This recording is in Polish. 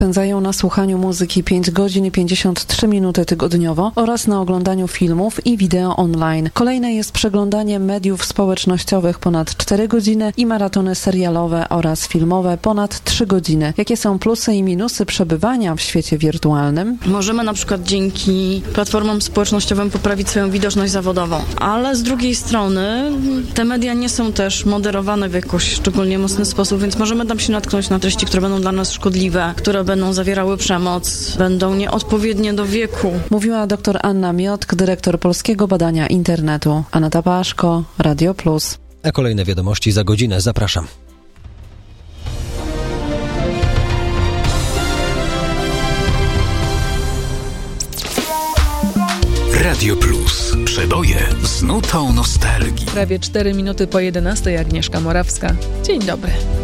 Spędzają na słuchaniu muzyki 5 godzin i 53 minuty tygodniowo oraz na oglądaniu filmów i wideo online. Kolejne jest przeglądanie mediów społecznościowych ponad 4 godziny i maratony serialowe oraz filmowe ponad 3 godziny. Jakie są plusy i minusy przebywania w świecie wirtualnym? Możemy na przykład dzięki platformom społecznościowym poprawić swoją widoczność zawodową, ale z drugiej strony te media nie są też moderowane w jakiś szczególnie mocny sposób, więc możemy tam się natknąć na treści, które będą dla nas szkodliwe, które będą zawierały przemoc, będą nieodpowiednie do wieku. Mówiła dr Anna Miotk, dyrektor Polskiego Badania Internetu. Aneta Paszko, Radio Plus. A kolejne wiadomości za godzinę. Zapraszam. Radio Plus. Przeboje z nutą nostalgii. Prawie 4 minuty po 11:00. Agnieszka Morawska. Dzień dobry.